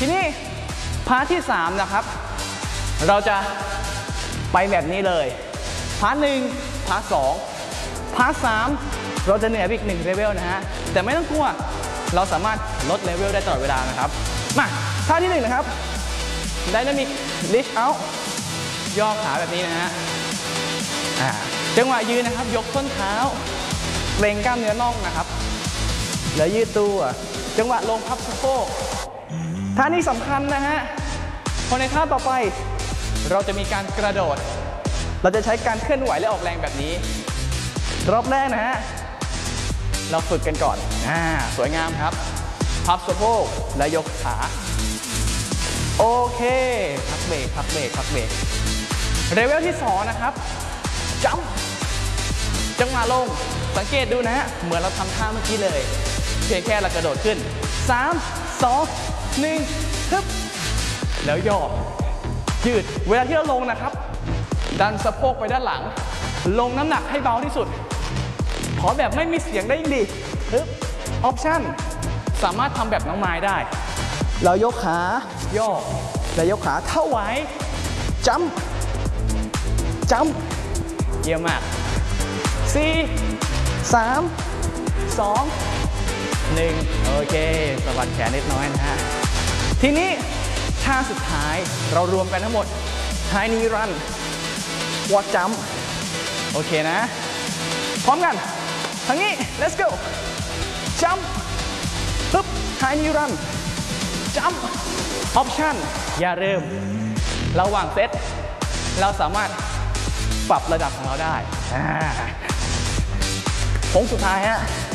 ทีนี้พาร์ทที่3นะครับเราจะไปแบบนี้เลยพาร์ท1พาร์ท2พาร์ท3เราจะเหนื่อยอีก1เลเวลนะฮะแต่ไม่ต้องกลัวเราสามารถลดเลเวลได้ตลอดเวลานะครับมาท่าที่1นะครับ Dynamic Reach Out ย่อขาแบบนี้นะฮะจังหวะยืนนะครับยกส้นเท้าเกร็งกล้ามเนื้อน่องนะครับแล้วยืดตัวจังหวะลงพับสะโพกท่านี้สำคัญนะฮะพอในท่าต่อไปเราจะมีการกระโดดเราจะใช้การเคลื่อนไหวและออกแรงแบบนี้รอบแรกนะฮะเราฝึกกันก่อนสวยงามครับพับสะโพกและยกขาโอเคพักเบรกพักเบรกพักเบรกเลเวลที่2นะครับจัมป์จังหวะลงสังเกตดูนะฮะเหมือนเราทำท่าเมื่อกี้เลยเพียงแค่เรากระโดดขึ้น3 2 1ฮึบแล้วย่อยืดเวลาที่เราลงนะครับดันสะโพกไปด้านหลังลงน้ำหนักให้เบาที่สุดขอแบบไม่มีเสียงได้ยิ่งดีฮึบออปชั่นสามารถทำแบบน้องไม้ได้เรายกขาย่อแล้วยกขาเท่าไหวจัมป์จัมป์เยี่ยมมาก4 3 2 1โอเคสะบัดแขนนิดน้อยนะฮะทีนี้ท่าสุดท้ายเรารวมกันทั้งหมด High Knee Run Walk Jump โอเคนะพร้อมกันทางนี้ let's go jump ปึ๊บ High Knee Run jump option อย่าลืมระหว่างเซตเราสามารถปรับระดับของเราได้โค้งสุดท้ายฮะ